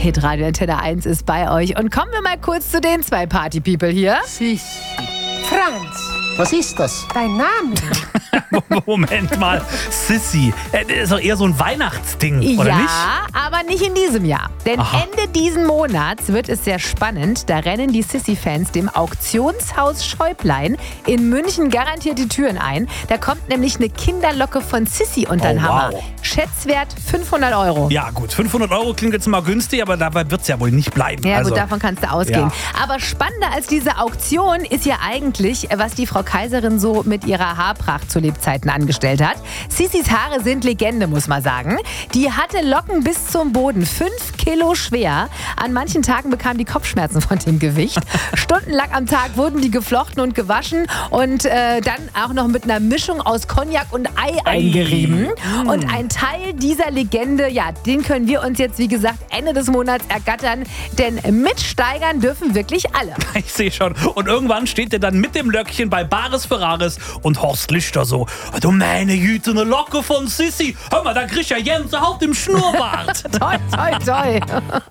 Hitradio Antenne 1 ist bei euch. Und kommen wir mal kurz zu den zwei Party-People hier. Sissi. Franz, was ist das? Dein Name? Moment mal, Sissi, das ist doch eher so ein Weihnachtsding, oder ja, nicht? aber nicht in diesem Jahr. Denn Ende diesen Monats wird es sehr spannend. Da rennen die Sissi-Fans dem Auktionshaus Schäuplein in München garantiert die Türen ein. Da kommt nämlich eine Kinderlocke von Sissi unter den Hammer. Wow. Schätzwert 500 €. Ja gut, 500 € klingt jetzt mal günstig, aber dabei wird es ja wohl nicht bleiben. Ja gut, davon kannst du ausgehen. Ja. Aber spannender als diese Auktion ist ja eigentlich, was die Frau Kaiserin so mit ihrer Haarpracht zu Lebzeiten angestellt hat. Sissis Haare sind Legende, muss man sagen. Die hatte Locken bis zum Boden, 5 Kilo schwer. An manchen Tagen bekam die Kopfschmerzen von dem Gewicht. Stundenlang am Tag wurden die geflochten und gewaschen und dann auch noch mit einer Mischung aus Cognac und Ei eingerieben. Und ein Teil dieser Legende, ja, den können wir uns jetzt, wie gesagt, Ende des Monats ergattern. Denn mitsteigern dürfen wirklich alle. Ich sehe schon. Und irgendwann steht er dann mit dem Löckchen bei Bares Ferraris und Horst Lichter so: Du meine Güte, eine Locke von Sissi. Hör mal, da kriegt ja Jens Haut im Schnurrbart. Toi, toi, toi.